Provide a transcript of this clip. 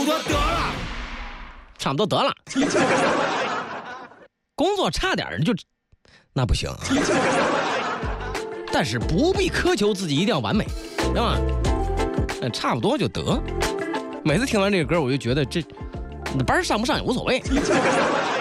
多得了， 差不多得了。工作差点就那不行啊。但是不必苛求自己一定要完美，对吧？差不多就得。每次听完这个歌，我就觉得这班上不上也无所谓。